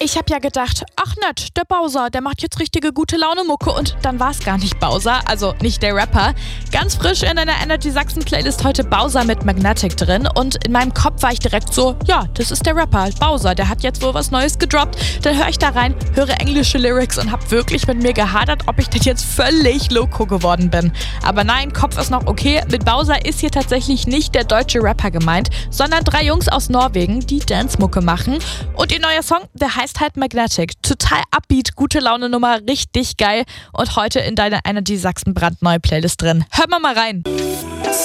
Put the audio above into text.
Ich habe ja gedacht, ach nett, der Bowser, der macht jetzt richtige gute Laune-Mucke und dann war es gar nicht Bowser, also nicht der Rapper. Ganz frisch in einer Energy Sachsen Playlist heute Bowser mit Magnetic drin und in meinem Kopf war ich direkt so, ja, das ist der Rapper, Bowser, der hat jetzt wohl was Neues gedroppt. Dann höre ich da rein, höre englische Lyrics und habe wirklich mit mir gehadert, ob ich denn jetzt völlig loco geworden bin. Aber nein, Kopf ist noch okay, mit Bowser ist hier tatsächlich nicht der deutsche Rapper gemeint, sondern 3 Jungs aus Norwegen, die Dance-Mucke machen. Und ihr neuer Song, der heißt halt Magnetic. Total upbeat, gute Laune Nummer, richtig geil. Und heute in deiner Energy Sachsen brandneue Playlist drin. Hör mal rein.